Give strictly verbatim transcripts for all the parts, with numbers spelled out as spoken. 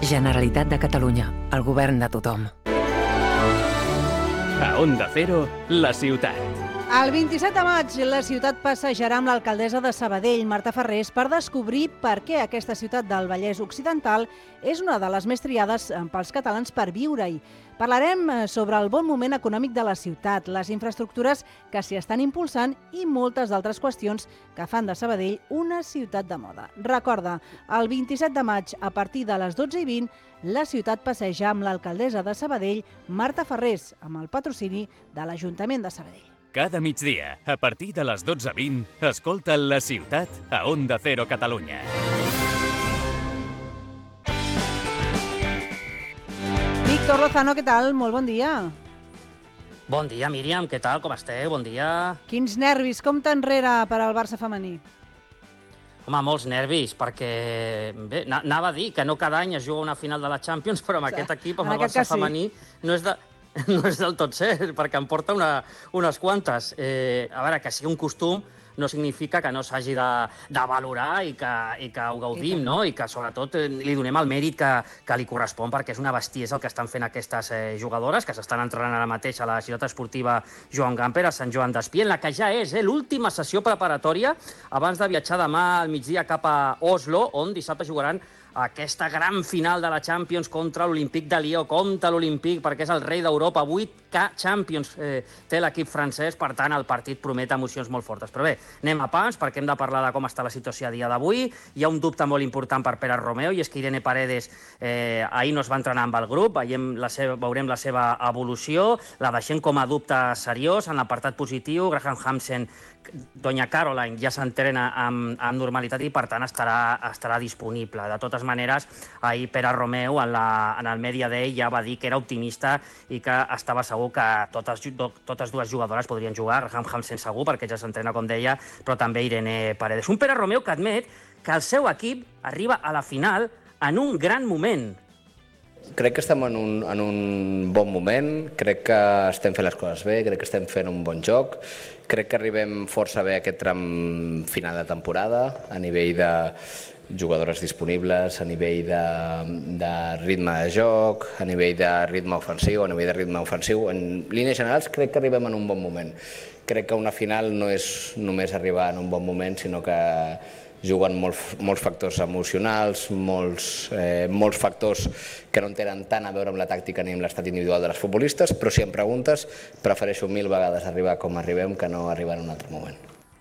Generalitat de Catalunya, el govern de tothom. A Onda Cero, la ciutat. El vint-i-set de maig, la ciutat passejarà amb l'alcaldessa de Sabadell, Marta Ferrés, per descobrir per què aquesta ciutat del Vallès Occidental és una de les més triades pels catalans per viure-hi. Parlarem sobre el bon moment econòmic de la ciutat, les infraestructures que s'hi estan impulsant i moltes d'altres qüestions que fan de Sabadell una ciutat de moda. Recorda, el vint-i-set de maig, a partir de les dotze i vint, la ciutat passeja amb l'alcaldessa de Sabadell, Marta Ferrés, amb el patrocini de l'Ajuntament de Sabadell. Cada migdia, a partir de les dotze i vint, escolta La Ciutat a Onda Cero Catalunya. Víctor Lozano, què tal? Molt bon dia. Bon dia, Míriam, què tal? Com esteu? Bon dia. Quins nervis, compte enrere per al Barça femení. Home, molts nervis, perquè bé, anava a dir que no cada any es juga una final de la Champions, però amb sí, aquest equip, amb el Barça sí. femení, no és de... no és del tot cert, perquè em porta una, unes quantes. Eh, a veure, que sigui un costum no significa que no s'hagi de, de valorar i que, i que ho gaudim, no? I que, sobretot, li donem el mèrit que, que li correspon, perquè és una bestiesa el que estan fent aquestes eh, jugadores, que s'estan entrenant ara mateix a la ciutat esportiva Joan Gamper, a Sant Joan d'Espí, en la que ja és eh, l'última sessió preparatòria abans de viatjar demà al migdia cap a Oslo, on dissabte jugaran aquesta gran final de la Champions contra l'Olímpic de Lió, contra l'Olímpic, perquè és el rei d'Europa. vuit K Champions eh, té l'equip francès, per tant, el partit promet emocions molt fortes. Però bé, anem a pams, perquè hem de parlar de com està la situació a dia d'avui. Hi ha un dubte molt important per Pere Romeu, i és que Irene Paredes eh, ahir no es va entrenar amb el grup, veiem la seva, veurem la seva evolució, la deixem com a dubte seriós en l'apartat positiu. Graham Hansen, Doña Caroline, ja s'entrena amb, amb normalitat i, per tant, estarà, estarà disponible. De totes maneres, ahir Pere Romeu en, la, en el Media Day ja va dir que era optimista i que estava segur que totes, totes dues jugadores podrien jugar. Graham Hansen segur, perquè ja s'entrena, com deia, però també Irene Paredes. Un Pere Romeu que admet que el seu equip arriba a la final en un gran moment. Crec que estem en un, en un bon moment, crec que estem fent les coses bé, crec que estem fent un bon joc, crec que arribem força bé a aquest tram final de temporada, a nivell de jugadores disponibles, a nivell de, de ritme de joc, a nivell de ritme ofensiu, a nivell de ritme ofensiu. En línies generals crec que arribem en un bon moment. Crec que una final no és només arribar en un bon moment, sinó que juguen molts, molts factors emocionals, molts, eh, molts factors que no tenen tant a veure amb la tàctica ni amb l'estat individual de les futbolistes, però si em preguntes, prefereixo mil vegades arribar com arribem que no arribar en un altre moment.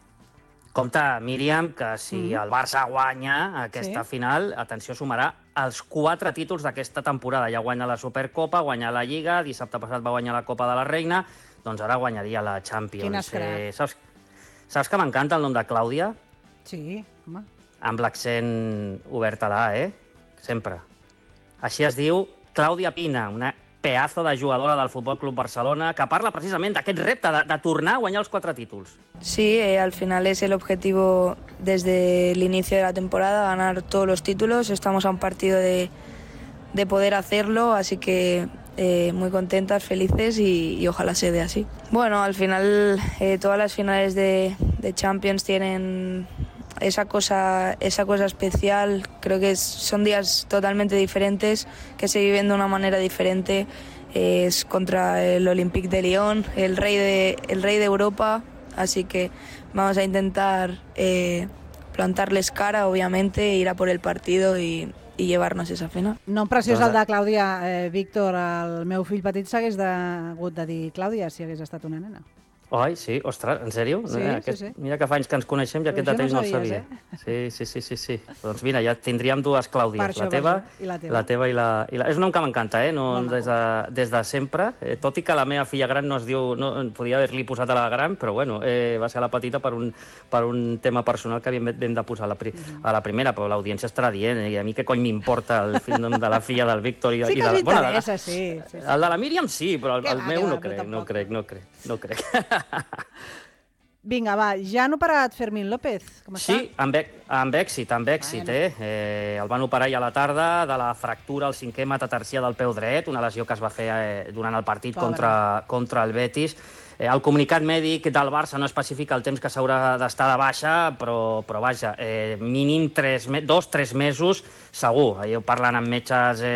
Compte, Míriam, que si el Barça guanya aquesta sí. final, atenció, sumarà els quatre títols d'aquesta temporada. Ja guanya la Supercopa, guanya la Lliga, dissabte passat va guanyar la Copa de la Reina, doncs ara guanyaria la Champions. Eh, saps, saps que m'encanta el nom de Clàudia? Sí, home. Amb l'accent obert a la A, eh? Sempre. Així es diu Clàudia Pina, una pedazo de jugadora del Futbol Club Barcelona, que parla precisament d'aquest repte de, de tornar a guanyar els quatre títols. Sí, eh, al final es el objetivo desde el inicio de la temporada, ganar todos los títulos. Estamos a un partido de, de poder hacerlo, así que eh, muy contentas, felices y, y ojalá se dé así. Bueno, al final eh, todas las finales de, de Champions tienen esa cosa, esa cosa especial. Creo que es, son días totalmente diferentes, que se viven de una manera diferente. Eh, es contra el Olympique de Lyon, el rey de, el rey de Europa, así que vamos a intentar eh, plantarles cara, obviamente, ir a por el partido y, i llevar-nos esa final. Nom preciós el de Clàudia. Eh, Víctor, el meu fill petit s'hagués hagut de dir Clàudia si hagués estat una nena. Oi, sí, ostres, en sèrio? Sí, eh, aquest, sí, sí. Mira que fa anys que ens coneixem i aquest detall no el sabia. Eh? Sí, sí, sí, sí, sí. Doncs mira, ja tindríem dues Clàudies, això, la teva i la teva. La teva i la, i la... És un nom que m'encanta, eh? No, no, des, de, des de sempre, eh, tot i que la meva filla gran no es diu, no, podia haver-li posat a la gran, però bueno, eh, va ser a la petita per un, per un tema personal que havíem de posar a la, pri, a la primera, però l'audiència estarà dient, eh? I a mi què cony m'importa el nom de la filla del Víctor i, sí i de la... Sí que m'interessa, sí, sí, sí. El de la Míriam sí, però el, el va, meu va, no, crec, no crec, no crec, no crec. Vinga, va, ja han operat Fermín López? Com està? Sí, amb, amb èxit, amb èxit, bueno. eh? eh? El van operar ja a la tarda de la fractura al cinquè metatarsià del peu dret, una lesió que es va fer eh, durant el partit contra, contra el Betis. Eh, el comunicat mèdic del Barça no especifica el temps que s'haurà d'estar de baixa, però, però vaja, eh, mínim tres, dos, tres mesos segur. Jo parlant amb metges... Eh,